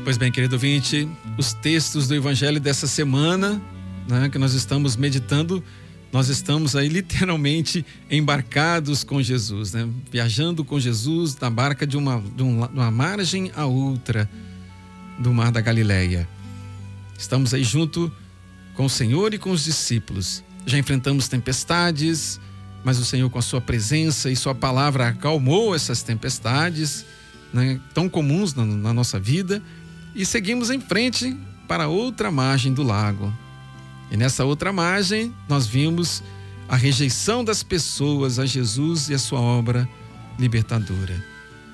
Pois bem, querido ouvinte, os textos do Evangelho dessa semana, né, que nós estamos meditando, nós estamos aí literalmente embarcados com Jesus, né? Viajando com Jesus na barca de uma margem a outra do Mar da Galileia. Estamos aí junto com o Senhor e com os discípulos. Já enfrentamos tempestades, mas o Senhor, com a sua presença e sua palavra, acalmou essas tempestades, né, tão comuns na nossa vida, e seguimos em frente para outra margem do lago. E nessa outra margem, nós vimos a rejeição das pessoas a Jesus e a sua obra libertadora.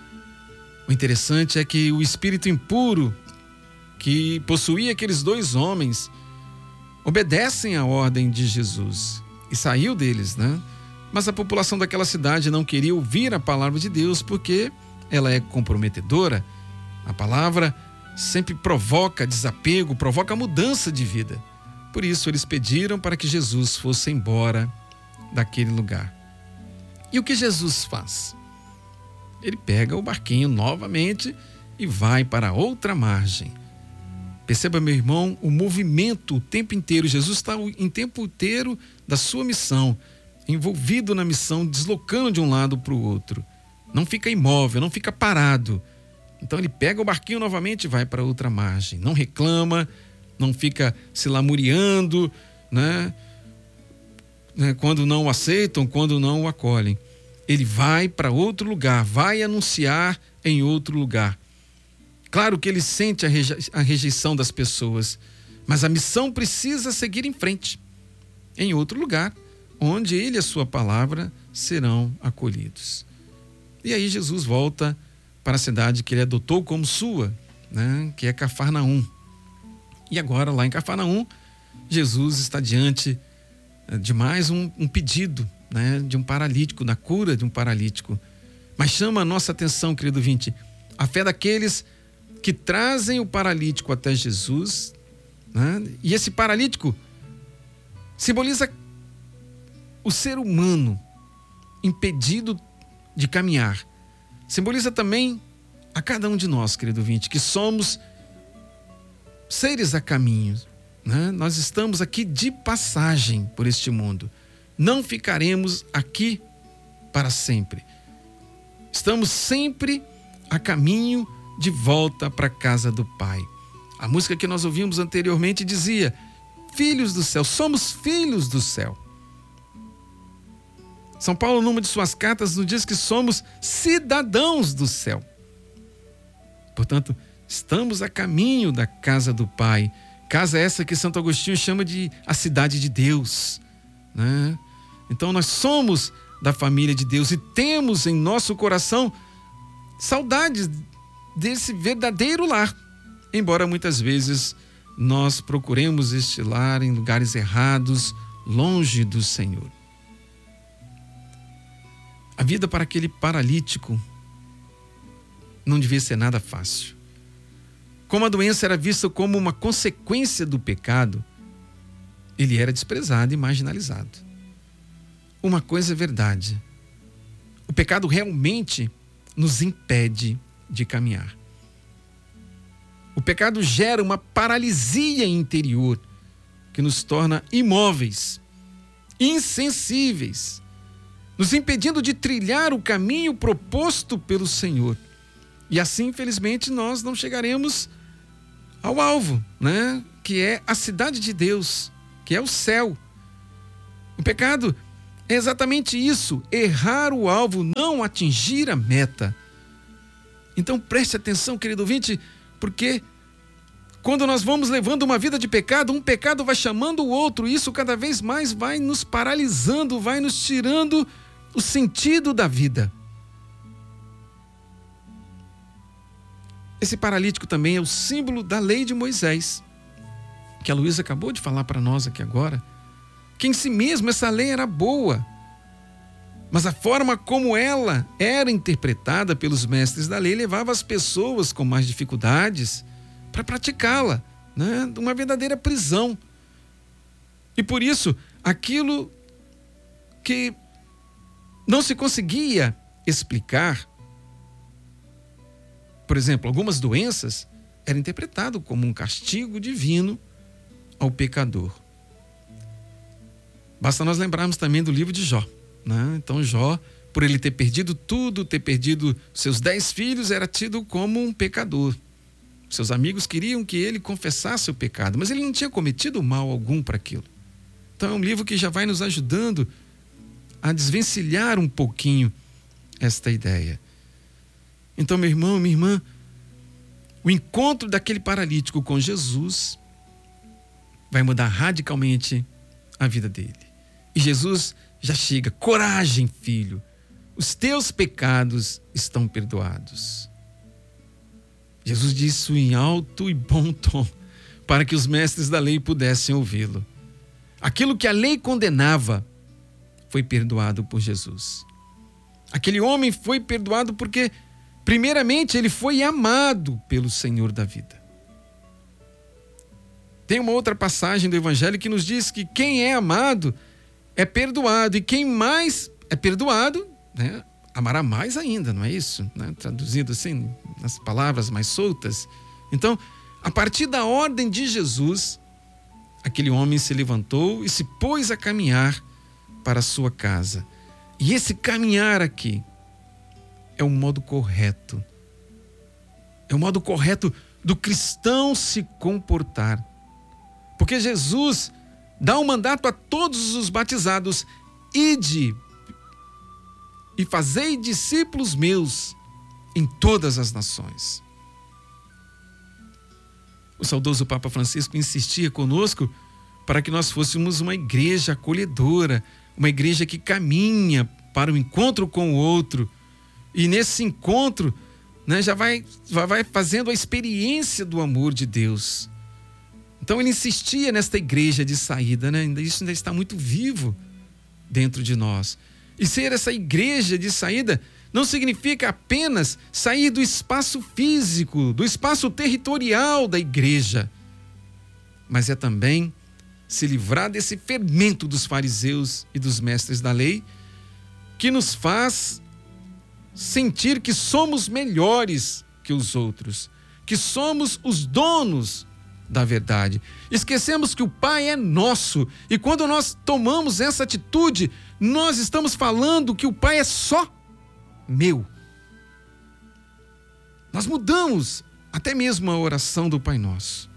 O interessante é que o espírito impuro que possuía aqueles dois homens obedecem à ordem de Jesus e saiu deles, né? Mas a população daquela cidade não queria ouvir a palavra de Deus porque ela é comprometedora. A palavra sempre provoca desapego, provoca mudança de vida. Por isso eles pediram para que Jesus fosse embora daquele lugar. E o que Jesus faz? Ele pega o barquinho novamente e vai para outra margem. Perceba, meu irmão, o movimento o tempo inteiro. Jesus está em tempo inteiro da sua missão, envolvido na missão, deslocando de um lado para o outro. Não fica imóvel, não fica parado. Então ele pega o barquinho novamente e vai para outra margem. Não reclama, não fica se lamuriando, né? Quando não o aceitam, quando não o acolhem. Ele vai para outro lugar, vai anunciar em outro lugar. Claro que ele sente a rejeição das pessoas, mas a missão precisa seguir em frente, em outro lugar, onde ele e a sua palavra serão acolhidos. E aí Jesus volta para a cidade que ele adotou como sua, né, que é Cafarnaum. E agora, lá em Cafarnaum, Jesus está diante de mais um pedido, né, de um paralítico, da cura de um paralítico. Mas chama a nossa atenção, querido ouvinte, a fé daqueles que trazem o paralítico até Jesus, né? E esse paralítico simboliza o ser humano impedido de caminhar. Simboliza também a cada um de nós, querido ouvinte, que somos seres a caminho, né? Nós estamos aqui de passagem por este mundo. Não ficaremos aqui para sempre. Estamos sempre a caminho de volta para a casa do Pai. A música que nós ouvimos anteriormente dizia: filhos do céu, somos filhos do céu. São Paulo, numa de suas cartas, nos diz que somos cidadãos do céu. Portanto, estamos a caminho da casa do Pai. Casa essa que Santo Agostinho chama de a cidade de Deus, né? Então nós somos da família de Deus e temos em nosso coração saudades desse verdadeiro lar. Embora muitas vezes nós procuremos este lar em lugares errados, longe do Senhor. A vida para aquele paralítico não devia ser nada fácil. Como a doença era vista como uma consequência do pecado, ele era desprezado e marginalizado. Uma coisa é verdade: o pecado realmente nos impede de caminhar. O pecado gera uma paralisia interior que nos torna imóveis, insensíveis, nos impedindo de trilhar o caminho proposto pelo Senhor. E assim, infelizmente, nós não chegaremos ao alvo, né? Que é a cidade de Deus, que é o céu. O pecado é exatamente isso: errar o alvo, não atingir a meta. Então preste atenção, querido ouvinte, porque quando nós vamos levando uma vida de pecado, um pecado vai chamando o outro, e isso cada vez mais vai nos paralisando, vai nos tirando o sentido da vida. Esse paralítico também é o símbolo da lei de Moisés, que a Luísa acabou de falar para nós aqui agora, que em si mesmo essa lei era boa, mas a forma como ela era interpretada pelos mestres da lei levava as pessoas com mais dificuldades para praticá-la, né? Uma verdadeira prisão. E por isso, aquilo que não se conseguia explicar, por exemplo, algumas doenças, era interpretado como um castigo divino ao pecador. Basta nós lembrarmos também do livro de Jó, né? Então Jó, por ele ter perdido tudo, ter perdido seus 10 filhos, era tido como um pecador. Seus amigos queriam que ele confessasse o pecado, mas ele não tinha cometido mal algum para aquilo. Então é um livro que já vai nos ajudando a desvencilhar um pouquinho esta ideia. Então, meu irmão, minha irmã, o encontro daquele paralítico com Jesus vai mudar radicalmente a vida dele. E Jesus já chega: coragem, filho, os teus pecados estão perdoados. Jesus disse isso em alto e bom tom, para que os mestres da lei pudessem ouvi-lo. Aquilo que a lei condenava foi perdoado por Jesus. Aquele homem foi perdoado porque, primeiramente, ele foi amado pelo Senhor da vida. Tem uma outra passagem do Evangelho que nos diz que quem é amado é perdoado, e quem mais é perdoado, né, amará mais ainda, não é isso? Né? Traduzido assim, nas palavras mais soltas. Então, a partir da ordem de Jesus, aquele homem se levantou e se pôs a caminhar para a sua casa. E esse caminhar aqui é o modo correto. É o modo correto do cristão se comportar. Porque Jesus dá um mandato a todos os batizados: ide e fazei discípulos meus em todas as nações. O saudoso Papa Francisco insistia conosco para que nós fôssemos uma igreja acolhedora, uma igreja que caminha para o encontro com o outro. E nesse encontro, né, já vai fazendo a experiência do amor de Deus. Então ele insistia nesta igreja de saída, né? Isso ainda está muito vivo dentro de nós. E ser essa igreja de saída não significa apenas sair do espaço físico, do espaço territorial da igreja, mas é também se livrar desse fermento dos fariseus e dos mestres da lei, que nos faz sentir que somos melhores que os outros, que somos os donos da verdade. Esquecemos que o Pai é nosso, e quando nós tomamos essa atitude, nós estamos falando que o Pai é só meu. Nós mudamos até mesmo a oração do Pai Nosso.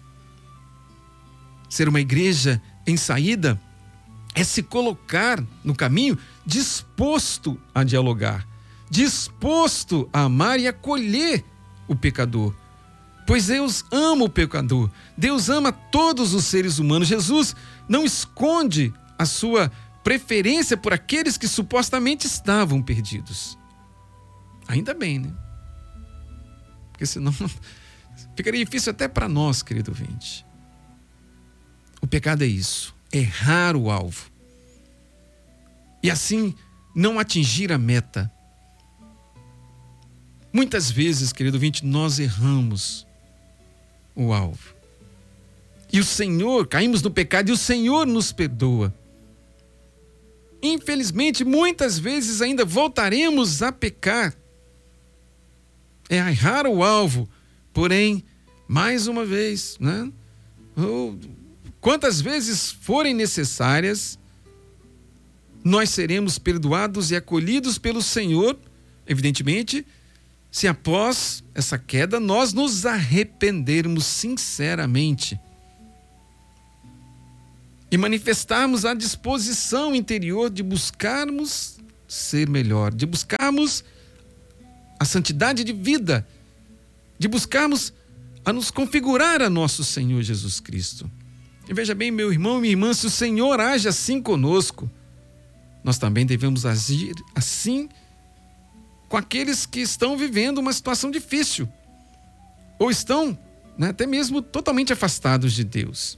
Ser uma igreja em saída é se colocar no caminho disposto a dialogar, disposto a amar e acolher o pecador. Pois Deus ama o pecador, Deus ama todos os seres humanos. Jesus não esconde a sua preferência por aqueles que supostamente estavam perdidos. Ainda bem, né? Porque senão ficaria difícil até para nós, querido ouvinte. O pecado é isso, errar o alvo. E assim não atingir a meta. Muitas vezes, querido ouvinte, nós erramos o alvo. E o Senhor, caímos no pecado e o Senhor nos perdoa. Infelizmente, muitas vezes ainda voltaremos a pecar. É errar o alvo, porém, mais uma vez, né? Quantas vezes forem necessárias, nós seremos perdoados e acolhidos pelo Senhor, evidentemente, se após essa queda nós nos arrependermos sinceramente e manifestarmos a disposição interior de buscarmos ser melhor, de buscarmos a santidade de vida, de buscarmos a nos configurar a nosso Senhor Jesus Cristo. E veja bem, meu irmão e minha irmã, se o Senhor age assim conosco, nós também devemos agir assim com aqueles que estão vivendo uma situação difícil, ou estão, né, até mesmo totalmente afastados de Deus.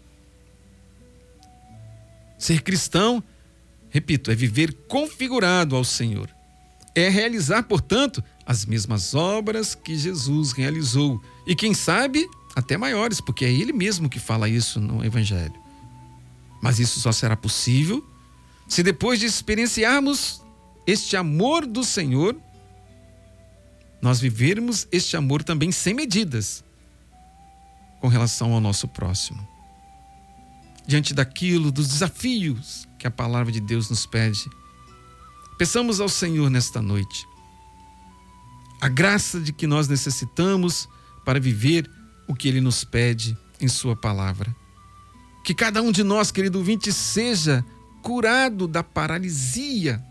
Ser cristão, repito, é viver configurado ao Senhor. É realizar, portanto, as mesmas obras que Jesus realizou. E quem sabe, até maiores, porque é Ele mesmo que fala isso no Evangelho. Mas isso só será possível se depois de experienciarmos este amor do Senhor, nós vivermos este amor também sem medidas. com relação ao nosso próximo. Diante daquilo, dos desafios que a palavra de Deus nos pede, peçamos ao Senhor nesta noite a graça de que nós necessitamos para viver o que Ele nos pede em sua palavra. Que cada um de nós, querido ouvinte, seja curado da paralisia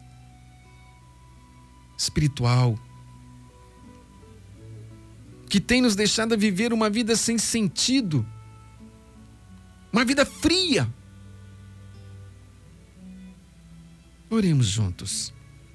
espiritual que tem nos deixado a viver uma vida sem sentido, uma vida fria. Oremos juntos.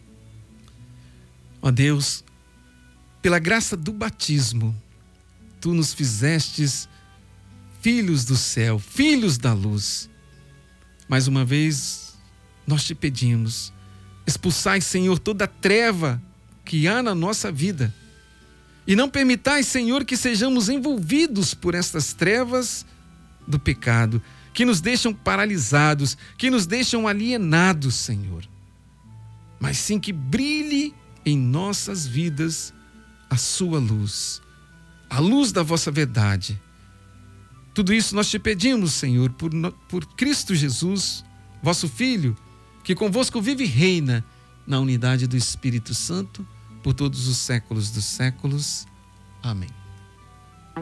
Ó Deus, pela graça do batismo, Tu nos fizestes filhos do céu, filhos da luz. Mais uma vez, nós te pedimos, expulsai, Senhor, toda treva que há na nossa vida. E não permitais, Senhor, que sejamos envolvidos por estas trevas do pecado, que nos deixam paralisados, que nos deixam alienados, Senhor. Mas sim que brilhe em nossas vidas a sua luz, a luz da vossa verdade. Tudo isso nós te pedimos, Senhor, por Cristo Jesus, vosso Filho, que convosco vive e reina na unidade do Espírito Santo, por todos os séculos dos séculos. Amém.